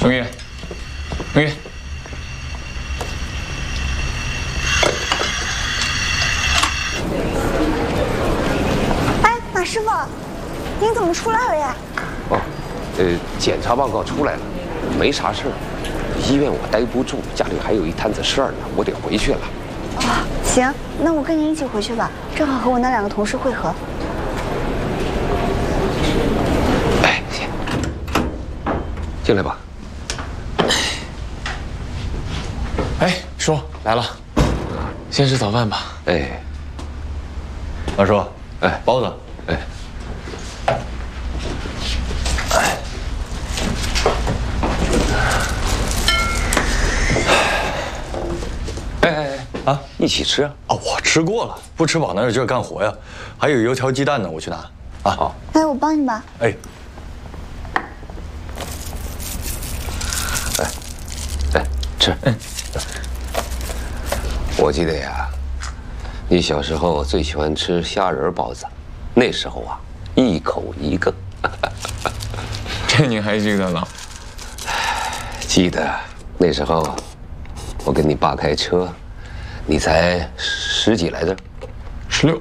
程玉，程玉， 哎，马师傅，您怎么出来了呀？ 哦，检查报告出来了，没啥事儿。医院我待不住，家里还有一摊子事儿呢，我得回去了。 哦，行，那我跟您一起回去吧，正好和我那2个同事会合。 哎，行，进来吧。 哎，叔来了，先吃早饭吧。 哎， 二叔， 哎， 包子， 哎。啊，一起吃啊！ 啊，我吃过了，不吃饱哪有劲儿干活呀？还有油条鸡蛋呢，我去拿。啊，好。 哎，我帮你吧。 哎， 吃。我记得呀，你小时候最喜欢吃虾仁包子，那时候啊，一口一个。 这您还记得呢？ 记得那时候，我跟你爸开车，你才10几来着。